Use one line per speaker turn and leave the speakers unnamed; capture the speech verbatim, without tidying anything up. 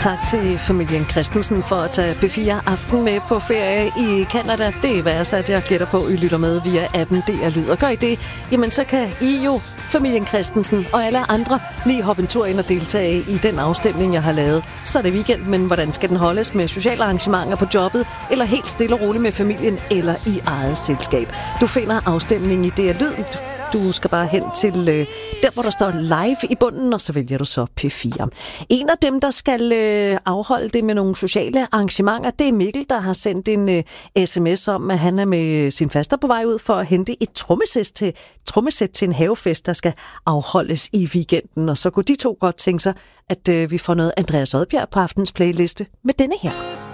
Tak til familien Christensen for at tage P fire Aften med på ferie i Canada. Det er værdsat, jeg gætter på, I lytter med via appen D R Lyd. Og gør I det, jamen så kan I jo, familien Christensen og alle andre, lige hoppe en tur ind og deltage i den afstemning, jeg har lavet. Så er det weekend, men hvordan skal den holdes? Med sociale arrangementer på jobbet, eller helt stille og roligt med familien, eller i eget selskab? Du finder afstemningen i D R Lyd. Du skal bare hen til øh, der, hvor der står live i bunden, og så vælger du så P fire. En af dem, der skal øh, afholde det med nogle sociale arrangementer, det er Mikkel, der har sendt en øh, sms om, at han er med sin faster på vej ud for at hente et trommesæt til, trommesæt til en havefest, der skal afholdes i weekenden. Og så kunne de to godt tænke sig, at øh, vi får noget Andreas Odbjerg på aftens playliste med denne her.